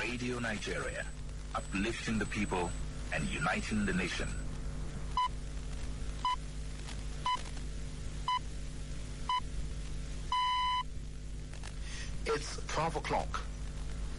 Radio Nigeria, uplifting the people and uniting the nation. It's 12 o'clock.